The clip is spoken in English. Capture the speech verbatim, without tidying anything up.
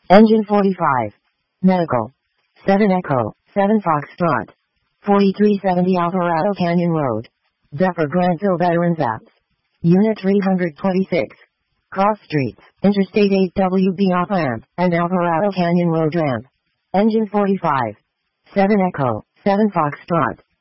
Engine forty-five. Medical. seven Echo, seven Foxtrot. forty-three seventy Alvarado Canyon Road. Depper Granville Veterans Apps. Unit three hundred twenty-six. Cross Streets, Interstate eight W B off ramp, and Alvarado Canyon Road ramp. Engine forty-five. seven Echo, seven Foxtrot.